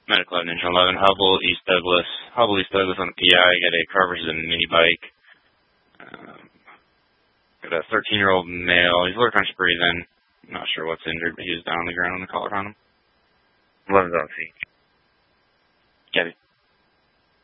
Medical Ninja 11, Hubble, East Douglas. Hubble, East Douglas on the PI. Got a car versus a mini bike. Got a 13-year-old male. He's working on breathing. Not sure what's injured, but he was down on the ground when the collar on him. 11's on C. Get it.